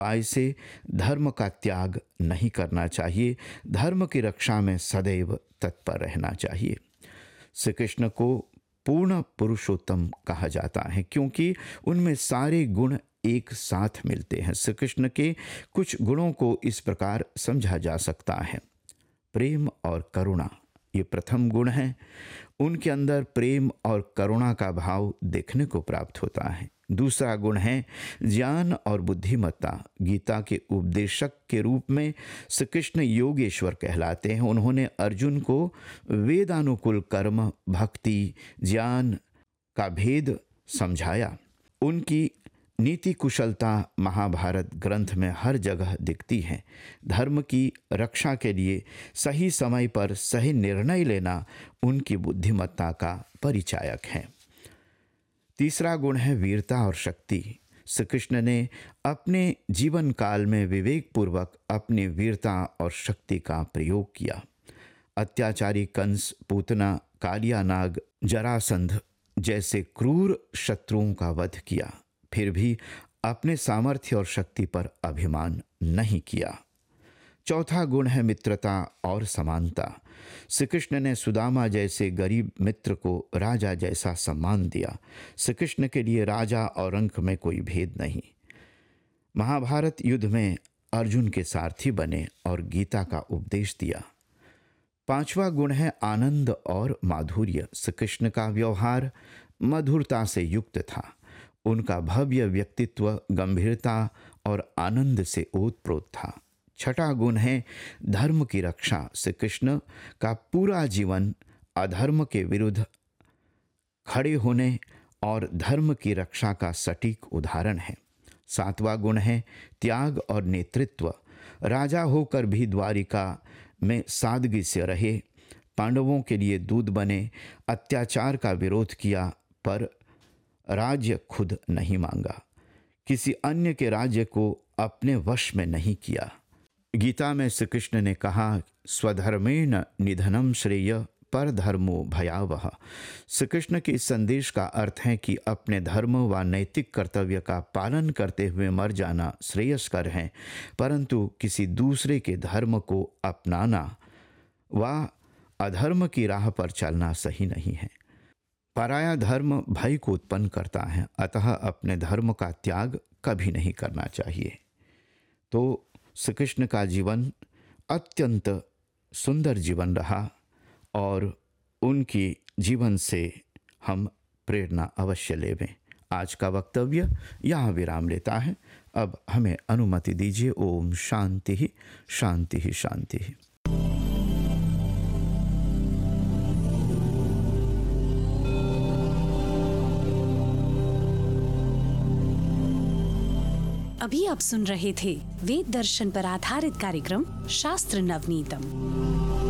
आय से धर्म का त्याग नहीं करना चाहिए, धर्म की रक्षा में सदैव तत्पर रहना चाहिए। श्री कृष्ण को पूर्ण पुरुषोत्तम कहा जाता है क्योंकि उनमें सारे गुण एक साथ मिलते हैं। श्री कृष्ण के कुछ गुणों को इस प्रकार समझा जा सकता है। प्रेम और करुणा, ये प्रथम गुण है। उनके अंदर प्रेम और करुणा का भाव देखने को प्राप्त होता है। दूसरा गुण है ज्ञान और बुद्धिमत्ता। गीता के उपदेशक के रूप में श्री कृष्ण योगेश्वर कहलाते हैं। उन्होंने अर्जुन को वेदानुकूल कर्म, भक्ति, ज्ञान का भेद समझाया। उनकी नीति कुशलता महाभारत ग्रंथ में हर जगह दिखती है। धर्म की रक्षा के लिए सही समय पर सही निर्णय लेना उनकी बुद्धिमत्ता का परिचायक है। तीसरा गुण है वीरता और शक्ति। श्री कृष्ण ने अपने जीवन काल में विवेकपूर्वक अपनी वीरता और शक्ति का प्रयोग किया। अत्याचारी कंस, पूतना, कालिया नाग, जरासंध जैसे क्रूर शत्रुओं का वध किया, फिर भी अपने सामर्थ्य और शक्ति पर अभिमान नहीं किया। चौथा गुण है मित्रता और समानता। श्री कृष्ण ने सुदामा जैसे गरीब मित्र को राजा जैसा सम्मान दिया। श्री कृष्ण के लिए राजा और अंक में कोई भेद नहीं। महाभारत युद्ध में अर्जुन के सारथी बने और गीता का उपदेश दिया। पांचवा गुण है आनंद और माधुर्य। श्री कृष्ण का व्यवहार मधुरता से युक्त था। उनका भव्य व्यक्तित्व गंभीरता और आनंद से ओतप्रोत था। छठा गुण है धर्म की रक्षा। श्री कृष्ण का पूरा जीवन अधर्म के विरुद्ध खड़े होने और धर्म की रक्षा का सटीक उदाहरण है। सातवां गुण है त्याग और नेतृत्व। राजा होकर भी द्वारिका में सादगी से रहे, पांडवों के लिए दूध बने, अत्याचार का विरोध किया पर राज्य खुद नहीं मांगा, किसी अन्य के राज्य को अपने वश में नहीं किया। गीता में श्री कृष्ण ने कहा, स्वधर्मेण निधनम श्रेय परधर्मो भयावह। श्री कृष्ण के इस संदेश का अर्थ है कि अपने धर्म व नैतिक कर्तव्य का पालन करते हुए मर जाना श्रेयस्कर है, परंतु किसी दूसरे के धर्म को अपनाना व अधर्म की राह पर चलना सही नहीं है। पराया धर्म भय को उत्पन्न करता है, अतः अपने धर्म का त्याग कभी नहीं करना चाहिए। तो श्री कृष्ण का जीवन अत्यंत सुंदर जीवन रहा और उनकी जीवन से हम प्रेरणा अवश्य लेवें। आज का वक्तव्य यहाँ विराम लेता है। अब हमें अनुमति दीजिए। ओम शांति ही शांति ही शांति ही। अभी आप सुन रहे थे वेद दर्शन पर आधारित कार्यक्रम शास्त्र नवनीतम।